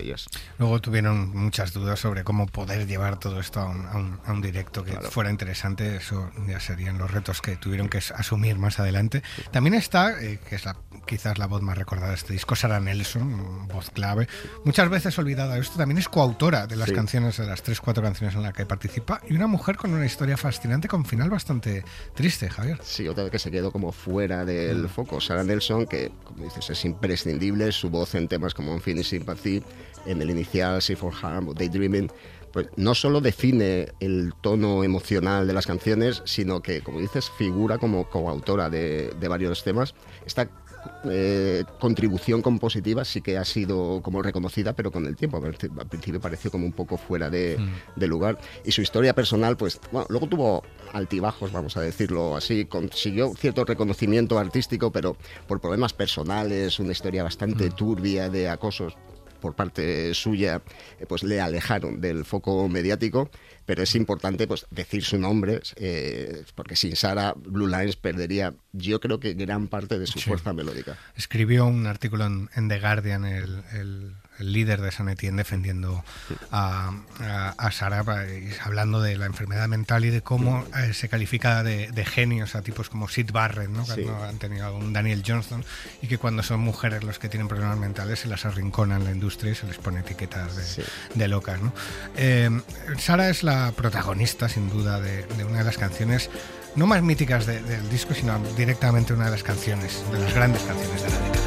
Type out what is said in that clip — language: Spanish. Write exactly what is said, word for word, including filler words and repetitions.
ellas. Luego tuvieron muchas dudas sobre cómo poder llevar todo esto a un, a un, a un directo que claro. fuera interesante. Eso ya serían los retos que tuvieron que asumir más adelante. También está, eh, que es la, quizás la voz más recordada de este disco, Sarah Nelson, voz clave, muchas veces olvidada. Esto también es coautora de las sí. canciones, de las tres, cuatro canciones en las que participa, y una mujer con una historia fascinante, con final bastante triste, Javier. Sí, otra vez que se quedó como fuera del mm. foco. Sarah Nelson, que como dices es imprescindible, su voz en temas como Infinite Sympathy, en el inicial Safe for Harm o Daydreaming, pues no solo define el tono emocional de las canciones, sino que, como dices, figura como coautora de, de varios temas. Esta eh, contribución compositiva sí que ha sido como reconocida, pero con el tiempo. Al principio pareció como un poco fuera de, mm. de lugar. Y su historia personal, pues, bueno, luego tuvo altibajos, vamos a decirlo así. Consiguió cierto reconocimiento artístico, pero por problemas personales, una historia bastante mm. turbia de acosos por parte suya, pues le alejaron del foco mediático, pero es importante pues decir su nombre, eh, porque sin Sarah, Blue Lines perdería, yo creo que gran parte de su sí. fuerza melódica. Escribió un artículo en, en The Guardian, el, el, el líder de Saint Etienne, defendiendo a, a, a Sarah, hablando de la enfermedad mental y de cómo eh, se califica de, de genios a tipos como Syd Barrett, ¿no? Sí. Cuando han tenido un Daniel Johnston, y que cuando son mujeres los que tienen problemas mentales se las arrinconan en la industria y se les pone etiquetas de, sí. de locas, ¿no? Eh, Sarah es la protagonista, sin duda, de, de una de las canciones no más míticas de, del disco, sino directamente una de las canciones, de las grandes canciones de la década.